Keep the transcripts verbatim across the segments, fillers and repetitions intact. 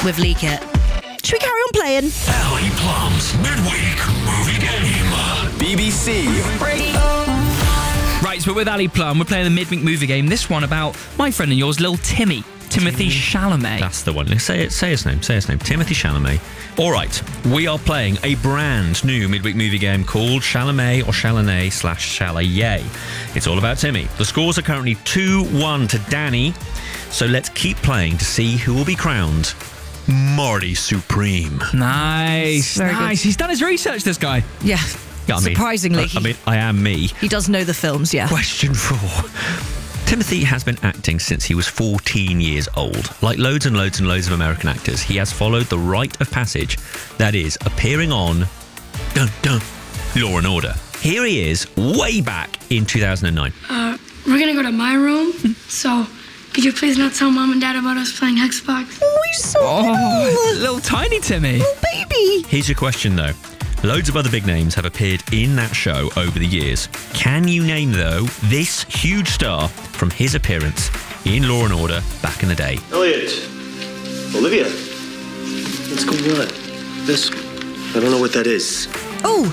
with Leak It. Should we carry on playing? Ali Plum's Midweek Movie Game. B B C. Right, so we're with Ali Plum. We're playing the midweek movie game. This one about my friend and yours, little Timmy. Timothy Chalamet. That's the one. Say it. Say his name. Say his name. Timothy Chalamet. All right. We are playing a brand new midweek movie game called Chalamet or Chalamet slash Chalamet. It's all about Timmy. The scores are currently two one to Danny. So let's keep playing to see who will be crowned Marty Supreme. Nice. Very nice. good. He's done his research, this guy. Yeah. Yeah, I mean, Surprisingly. I, I mean, I am me. He does know the films, yeah. Question four. Timothy has been acting since he was fourteen years old. Like loads and loads and loads of American actors, he has followed the rite of passage, that is, appearing on dun, dun, Law and Order. Here he is, way back in two thousand nine. Uh, we're gonna go to my room, so could you please not tell Mom and Dad about us playing Xbox? Oh, he's so Oh, little. little tiny Timmy. Little baby. Here's your question, though. Loads of other big names have appeared in that show over the years. Can you name, though, this huge star from his appearance in Law and Order back in the day? Elliot. Olivia. What's going on? This. I don't know what that is. Oh,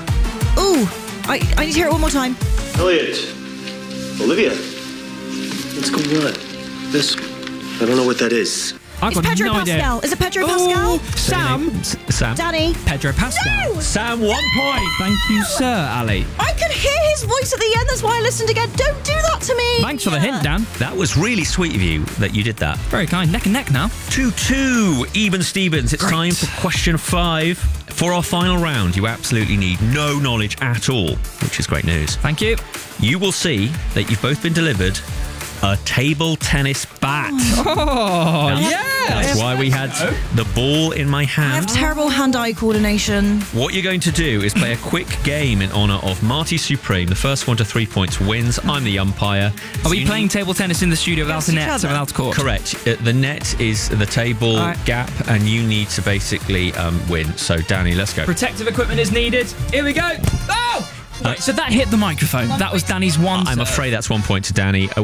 oh. I, I need to hear it one more time. Elliot. Olivia. What's going on? This. I don't know what that is. I've It's got Pedro no idea. Pascal. Is it Pedro Oh, Pascal? Sam. S- Sam. Danny. Pedro Pascal. No! Sam, one point. Thank you, sir, Ali. I could hear his voice at the end. That's why I listened again. Don't do that to me. Thanks for the hint, Dan. That was really sweet of you that you did that. Very kind. Neck and neck now. two two, even Stevens. It's Great. time for question five. For our final round, you absolutely need no knowledge at all, which is great news. Thank you. You will see that you've both been delivered a table tennis bat. Oh, yeah. That's why we had the ball in my I have hand. terrible hand-eye coordination. What you're going to do is play a quick game in honour of Marty Supreme. The first one to three points wins. I'm the umpire. Are So we you playing need- table tennis in the studio without a Against each net, so other? without a court? Correct. Uh, The net is the table All right. gap, and you need to basically um, win. So, Danny, let's go. Protective equipment is needed. Here we go. Oh! Right, so that hit the microphone. That was Danny's one. I'm serve. afraid that's one point to Danny. Uh,